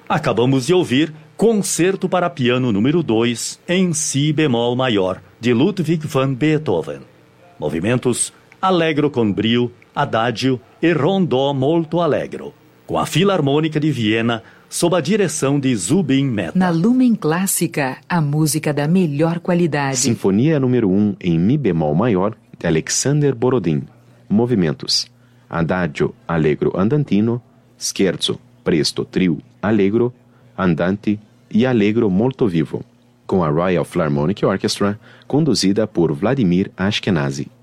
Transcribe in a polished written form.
Acabamos de ouvir Concerto para Piano número 2 em Si bemol maior, de Ludwig van Beethoven. Movimentos Allegro con brio, Adagio e Rondò molto allegro, com a Filarmônica de Viena, sob a direção de Zubin Mehta. Na Lumen Clássica, a música da melhor qualidade. Sinfonia número 1 em Mi bemol maior, de Alexander Borodin. Movimentos Adagio allegro andantino, Scherzo presto trio allegro, andante e allegro molto vivo, com a Royal Philharmonic Orchestra, conduzida por Vladimir Ashkenazy.